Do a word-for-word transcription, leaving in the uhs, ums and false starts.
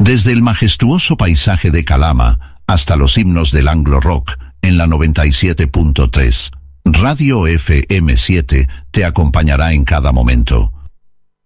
Desde el majestuoso paisaje de Calama hasta los himnos del Anglo Rock en la noventa y siete punto tres. Radio F M siete te acompañará en cada momento.